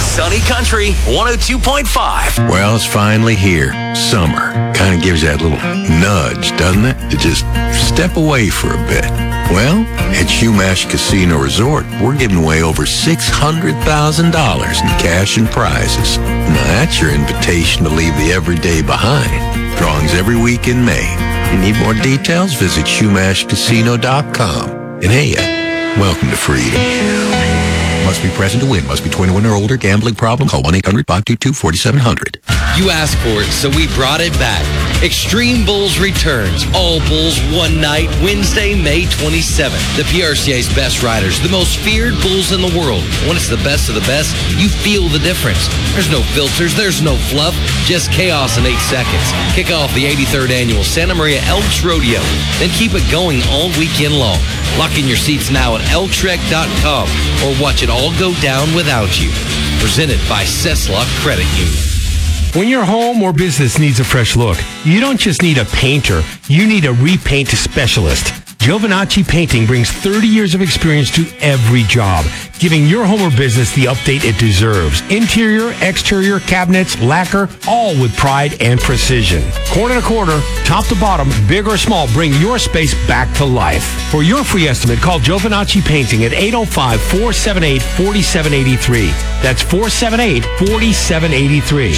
Sunny Country 102.5. Well, it's finally here. Summer. Kind of gives that little nudge, doesn't it? To just step away for a bit. Well, at Shumash Casino Resort, we're giving away over $600,000 in cash and prizes. Now that's your invitation to leave the everyday behind. Drawings every week in May. You need more details? Visit SchumashCasino.com. And hey, welcome to freedom. Must be present to win. Must be 21 or older. Gambling problem? Call 1-800-522-4700. You asked for it, so we brought it back. Extreme Bulls returns. All Bulls one night, Wednesday, May 27th. The PRCA's best riders, the most feared bulls in the world. When it's the best of the best, you feel the difference. There's no filters, there's no fluff, just chaos in 8 seconds. Kick off the 83rd annual Santa Maria Elks Rodeo. Then keep it going all weekend long. Lock in your seats now at elktrek.com or watch it all go down without you. Presented by Cessla Credit Union. When your home or business needs a fresh look, you don't just need a painter, you need a repaint specialist. Giovinacci Painting brings 30 years of experience to every job, giving your home or business the update it deserves. Interior, exterior, cabinets, lacquer, all with pride and precision. Corner to corner, top to bottom, big or small, bring your space back to life. For your free estimate, call Giovinacci Painting at 805-478-4783. That's 478-4783.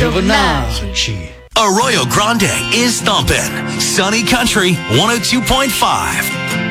Giovinacci. Arroyo Grande is thumping. Sunny Country 102.5.